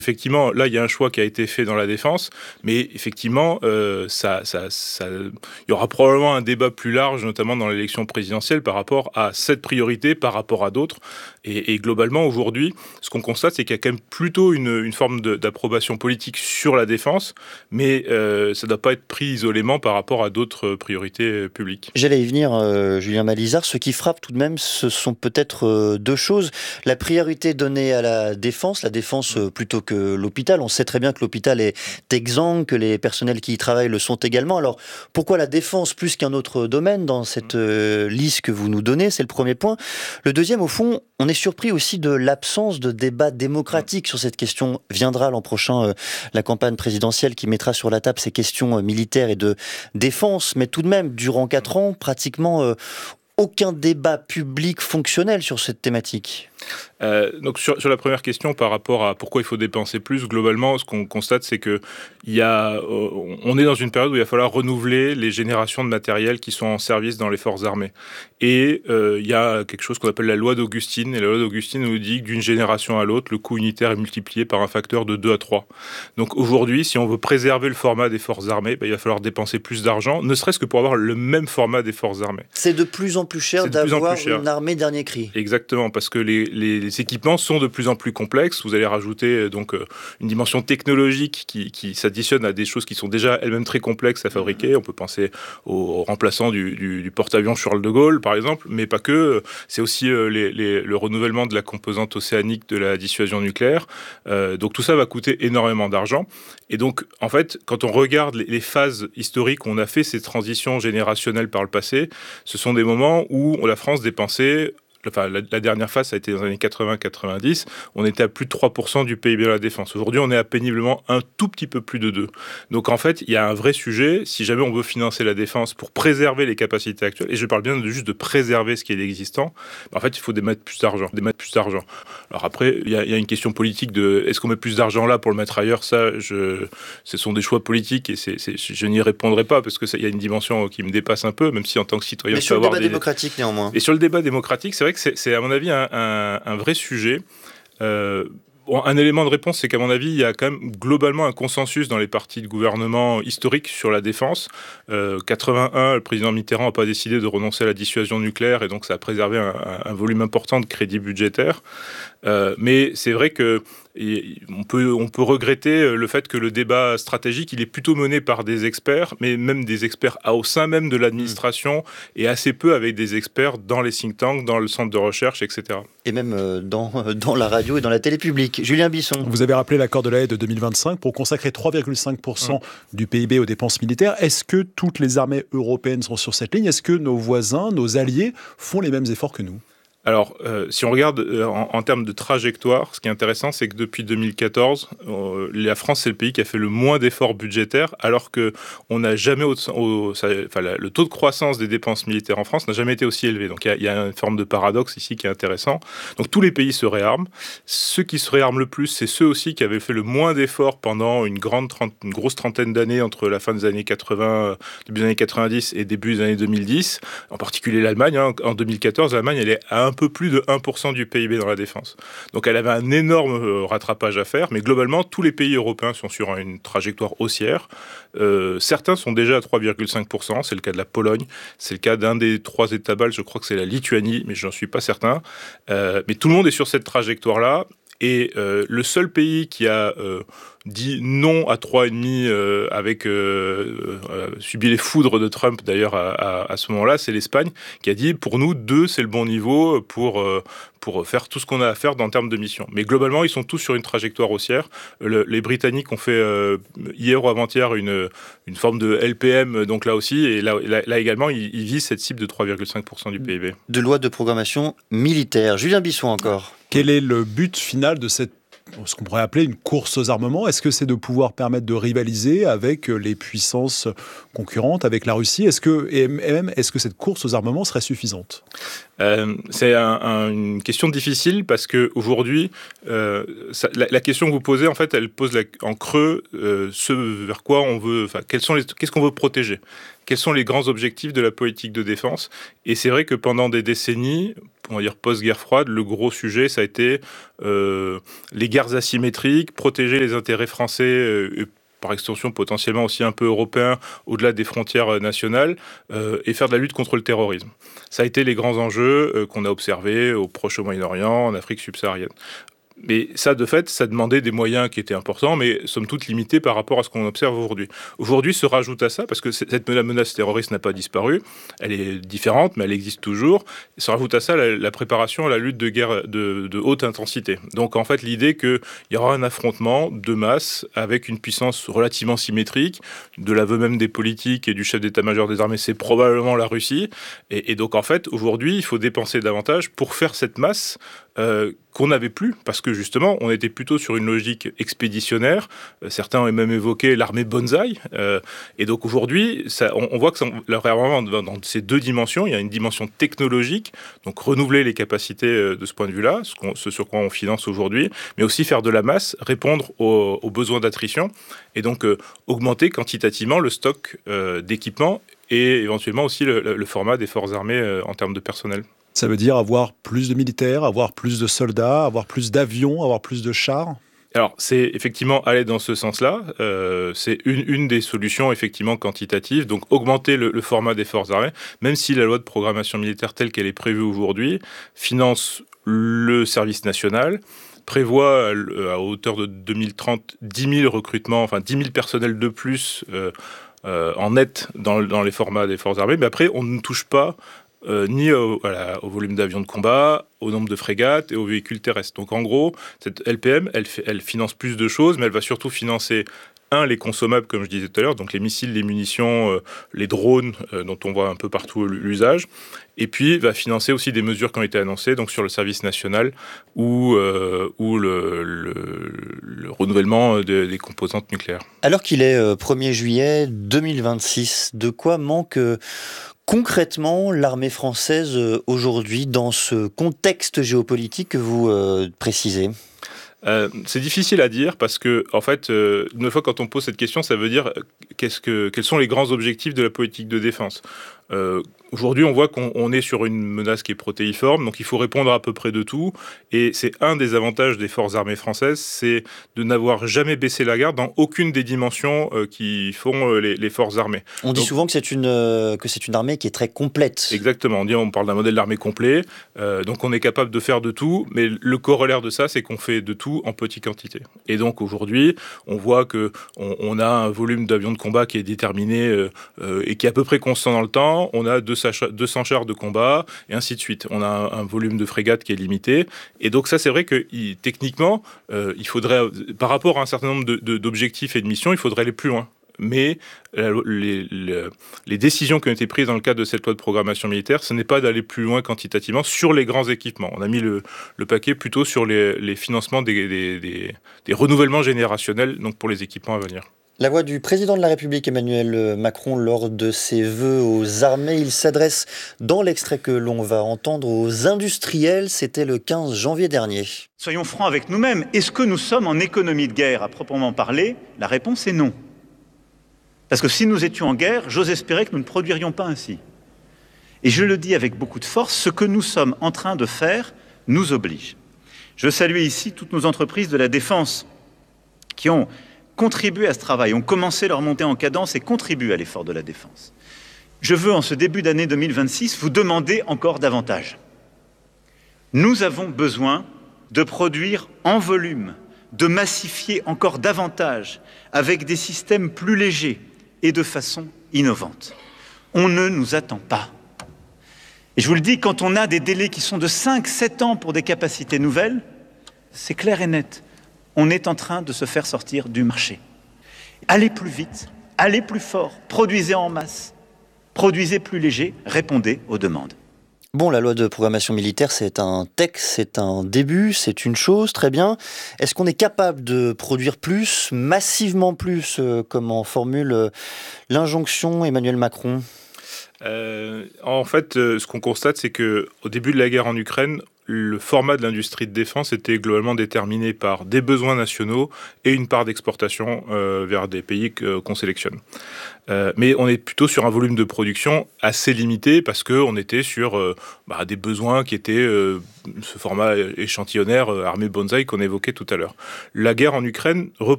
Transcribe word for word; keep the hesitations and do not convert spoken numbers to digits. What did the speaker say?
Effectivement, là, il y a un choix qui a été fait dans la défense, mais effectivement, euh, ça, ça, ça, il y aura probablement un débat plus large, notamment dans l'élection présidentielle, par rapport à cette priorité, par rapport à d'autres. Et, et globalement, aujourd'hui, ce qu'on constate, c'est qu'il y a quand même plutôt une, une forme de, d'approbation politique sur la défense, mais euh, ça ne doit pas être pris isolément par rapport à d'autres priorités publiques. J'allais y venir, euh, Julien Malizard. Ce qui frappe tout de même, ce sont peut-être euh, deux choses. La priorité donnée à la défense, la défense euh, plutôt que l'hôpital. On sait très bien que l'hôpital est exsangue, que les personnels qui y travaillent le sont également. Alors, pourquoi la défense plus qu'un autre domaine dans cette euh, liste que vous nous donnez? C'est le premier point. Le deuxième, au fond, on est surpris aussi de l'absence de débat démocratique sur cette question. Viendra l'an prochain euh, la campagne présidentielle qui mettra sur la table ces questions euh, militaires et de défense. Mais tout de même, durant quatre ans, pratiquement euh, aucun débat public fonctionnel sur cette thématique. Euh, donc sur, sur la première question par rapport à pourquoi il faut dépenser plus, globalement, ce qu'on constate, c'est que il y a, euh, on est dans une période où il va falloir renouveler les générations de matériel qui sont en service dans les forces armées. Et euh, il y a quelque chose qu'on appelle la loi d'Augustine. Et la loi d'Augustine nous dit que d'une génération à l'autre, le coût unitaire est multiplié par un facteur de deux à trois. Donc aujourd'hui, si on veut préserver le format des forces armées, bah, il va falloir dépenser plus d'argent, ne serait-ce que pour avoir le même format des forces armées. C'est de plus en plus cher d'avoir une armée dernier cri. Exactement, parce que les, les, les équipements sont de plus en plus complexes. Vous allez rajouter donc une dimension technologique qui, qui s'additionne à des choses qui sont déjà elles-mêmes très complexes à fabriquer. On peut penser au remplaçant du, du, du porte-avions Charles de Gaulle, par exemple, mais pas que. C'est aussi les, les, le renouvellement de la composante océanique de la dissuasion nucléaire. Euh, donc tout ça va coûter énormément d'argent. Et donc, en fait, quand on regarde les, les phases historiques où on a fait ces transitions générationnelles par le passé, ce sont des moments où la France dépensait... Enfin, la, la dernière phase, ça a été dans les années quatre-vingts quatre-vingt-dix. On était à plus de trois pour cent du P I B de la défense. Aujourd'hui, on est à péniblement un tout petit peu plus de deux. Donc, en fait, il y a un vrai sujet. Si jamais on veut financer la défense pour préserver les capacités actuelles, et je parle bien de juste de préserver ce qui est existant, en fait, il faut démettre plus d'argent. Démettre plus d'argent. Alors après, il y, a, il y a une question politique de est-ce qu'on met plus d'argent là pour le mettre ailleurs? Ça, je, ce sont des choix politiques et c'est, c'est, je n'y répondrai pas parce qu'il y a une dimension qui me dépasse un peu, même si en tant que citoyen, mais je peux avoir des... sur le débat démocratique, néanmoins. Et sur le débat démocratique, c'est vrai que c'est, c'est à mon avis un, un, un vrai sujet. Euh, bon, un élément de réponse, c'est qu'à mon avis, il y a quand même globalement un consensus dans les partis de gouvernement historiques sur la défense. Euh, quatre-vingt-un, le président Mitterrand n'a pas décidé de renoncer à la dissuasion nucléaire et donc ça a préservé un, un volume important de crédits budgétaires. Euh, mais c'est vrai que et on peut, on peut regretter le fait que le débat stratégique, il est plutôt mené par des experts, mais même des experts au sein même de l'administration, mmh. et assez peu avec des experts dans les think tanks, dans le centre de recherche, et cetera. Et même dans, dans la radio et dans la télé publique. Julien Bisson. Vous avez rappelé l'accord de La Haye de deux mille vingt-cinq pour consacrer trois virgule cinq pour cent mmh. du P I B aux dépenses militaires. Est-ce que toutes les armées européennes sont sur cette ligne? Est-ce que nos voisins, nos alliés font les mêmes efforts que nous? Alors, euh, si on regarde euh, en, en termes de trajectoire, ce qui est intéressant, c'est que depuis deux mille quatorze, euh, la France, c'est le pays qui a fait le moins d'efforts budgétaires, alors qu'on n'a jamais... Au, au, ça, enfin, la, le taux de croissance des dépenses militaires en France n'a jamais été aussi élevé. Donc, il y, y a une forme de paradoxe ici qui est intéressant. Donc, tous les pays se réarment. Ceux qui se réarment le plus, c'est ceux aussi qui avaient fait le moins d'efforts pendant une, grande trente, une grosse trentaine d'années, entre la fin des années quatre-vingts, début des années quatre-vingt-dix et début des années deux mille dix. En particulier l'Allemagne. Hein. En deux mille quatorze, l'Allemagne, elle est à un peu plus de un pour cent du P I B dans la défense. Donc elle avait un énorme rattrapage à faire, mais globalement, tous les pays européens sont sur une trajectoire haussière. Euh, certains sont déjà à trois virgule cinq pour cent, c'est le cas de la Pologne, c'est le cas d'un des trois États baltes, je crois que c'est la Lituanie, mais je n'en suis pas certain. Euh, mais tout le monde est sur cette trajectoire-là, et euh, le seul pays qui a euh, dit non à trois virgule cinq euh, avec euh, euh, subi les foudres de Trump d'ailleurs à, à, à ce moment-là, c'est l'Espagne qui a dit pour nous deux c'est le bon niveau pour euh, pour faire tout ce qu'on a à faire dans termes de mission. Mais globalement ils sont tous sur une trajectoire haussière. Le, les Britanniques ont fait euh, hier ou avant-hier une une forme de L P M donc là aussi et là là, là également ils, ils visent cette cible de trois virgule cinq pour cent du P I B. De loi de programmation militaire. Julien Bisson encore. Quel est le but final de cette, ce qu'on pourrait appeler une course aux armements? Est-ce que c'est de pouvoir permettre de rivaliser avec les puissances concurrentes, avec la Russie? Est-ce que, et même, est-ce que cette course aux armements serait suffisante? Euh, c'est un, un, une question difficile parce qu'aujourd'hui, euh, la, la question que vous posez, en fait, elle pose la, en creux euh, ce vers quoi on veut, enfin, quels sont les, qu'est-ce qu'on veut protéger? quels sont les grands objectifs de la politique de défense. Et c'est vrai que pendant des décennies, on va dire post-guerre froide, le gros sujet, ça a été euh, les guerres asymétriques, protéger les intérêts français, euh, par extension potentiellement aussi un peu européens, au-delà des frontières nationales, euh, et faire de la lutte contre le terrorisme. Ça a été les grands enjeux euh, qu'on a observés au Proche au Moyen-Orient, en Afrique subsaharienne. Mais ça, de fait, ça demandait des moyens qui étaient importants, mais somme toute limités par rapport à ce qu'on observe aujourd'hui. Aujourd'hui, se rajoute à ça, parce que cette la menace terroriste n'a pas disparu, elle est différente, mais elle existe toujours. Se rajoute à ça la, la préparation à la lutte de guerre de, de haute intensité. Donc, en fait, l'idée qu'il y aura un affrontement de masse avec une puissance relativement symétrique, de l'aveu même des politiques et du chef d'état-major des armées, c'est probablement la Russie. Et, et donc, en fait, aujourd'hui, il faut dépenser davantage pour faire cette masse Euh, qu'on n'avait plus, parce que justement, on était plutôt sur une logique expéditionnaire. Euh, certains ont même évoqué l'armée bonsaï. Euh, et donc aujourd'hui, ça, on, on voit que ça, le réarmement dans, dans ces deux dimensions, il y a une dimension technologique, donc renouveler les capacités euh, de ce point de vue-là, ce, qu'on, ce sur quoi on finance aujourd'hui, mais aussi faire de la masse, répondre aux, aux besoins d'attrition, et donc euh, augmenter quantitativement le stock euh, d'équipements et éventuellement aussi le, le, le format des forces armées euh, en termes de personnel. Ça veut dire avoir plus de militaires, avoir plus de soldats, avoir plus d'avions, avoir plus de chars ? Alors, c'est effectivement aller dans ce sens-là. Euh, c'est une, une des solutions effectivement quantitatives. Donc, augmenter le, le format des forces armées, même si la loi de programmation militaire telle qu'elle est prévue aujourd'hui finance le service national, prévoit à hauteur de deux mille trente dix mille recrutements, enfin dix mille personnels de plus euh, euh, en net dans, dans les formats des forces armées. Mais après, on ne touche pas Euh, ni au, voilà, au volume d'avions de combat, au nombre de frégates et aux véhicules terrestres. Donc en gros, cette L P M, elle, fait, elle finance plus de choses, mais elle va surtout financer, un, les consommables, comme je disais tout à l'heure, donc les missiles, les munitions, euh, les drones, euh, dont on voit un peu partout l'usage, et puis va financer aussi des mesures qui ont été annoncées, donc sur le service national ou, euh, ou le, le, le renouvellement de, des composantes nucléaires. Alors qu'il est euh, premier juillet deux mille vingt-six, de quoi manque euh, concrètement l'armée française euh, aujourd'hui dans ce contexte géopolitique que vous euh, précisez ? Euh, c'est difficile à dire parce que, en fait, euh, une fois quand on pose cette question, ça veut dire qu'est-ce que, quels sont les grands objectifs de la politique de défense. Euh, aujourd'hui, on voit qu'on on est sur une menace qui est protéiforme, donc il faut répondre à peu près de tout. Et c'est un des avantages des forces armées françaises, c'est de n'avoir jamais baissé la garde dans aucune des dimensions euh, qui font euh, les, les forces armées. On dit donc, souvent que c'est une euh, que c'est une armée qui est très complète. Exactement. On dit, on parle d'un modèle d'armée complet, euh, donc on est capable de faire de tout. Mais le corollaire de ça, c'est qu'on fait de tout en petite quantité. Et donc aujourd'hui, on voit que on, on a un volume d'avions de combat qui est déterminé euh, euh, et qui est à peu près constant dans le temps. On a deux cents chars de combat, et ainsi de suite. On a un, un volume de frégates qui est limité. Et donc ça, c'est vrai que il, techniquement, euh, il faudrait, par rapport à un certain nombre de, de, d'objectifs et de missions, il faudrait aller plus loin. Mais les, les, les décisions qui ont été prises dans le cadre de cette loi de programmation militaire, ce n'est pas d'aller plus loin quantitativement sur les grands équipements. On a mis le, le paquet plutôt sur les, les financements des, des, des, des renouvellements générationnels, donc pour les équipements à venir. La voix du président de la République Emmanuel Macron lors de ses vœux aux armées. Il s'adresse dans l'extrait que l'on va entendre aux industriels. C'était le quinze janvier dernier. Soyons francs avec nous-mêmes. Est-ce que nous sommes en économie de guerre à proprement parler ? La réponse est non. Parce que si nous étions en guerre, j'ose espérer que nous ne produirions pas ainsi. Et je le dis avec beaucoup de force, ce que nous sommes en train de faire nous oblige. Je salue ici toutes nos entreprises de la défense qui ont contribué à ce travail, ont commencé leur montée en cadence et contribuent à l'effort de la défense. Je veux, en ce début d'année deux mille vingt-six, vous demander encore davantage. Nous avons besoin de produire en volume, de massifier encore davantage, avec des systèmes plus légers et de façon innovante. On ne nous attend pas. Et je vous le dis, quand on a des délais qui sont de cinq à sept ans pour des capacités nouvelles, c'est clair et net. On est en train de se faire sortir du marché. Allez plus vite, allez plus fort, produisez en masse, produisez plus léger, répondez aux demandes. Bon, la loi de programmation militaire, c'est un texte, c'est un début, c'est une chose, très bien. Est-ce qu'on est capable de produire plus, massivement plus, euh, comme en formule euh, l'injonction Emmanuel Macron ? Euh, en fait, euh, ce qu'on constate, c'est que au début de la guerre en Ukraine, le format de l'industrie de défense était globalement déterminé par des besoins nationaux et une part d'exportation euh, vers des pays que, qu'on sélectionne. Euh, mais on est plutôt sur un volume de production assez limité parce qu'on était sur euh, bah, des besoins qui étaient euh, ce format échantillonnaire, euh, armée bonsaï qu'on évoquait tout à l'heure. La guerre en Ukraine représente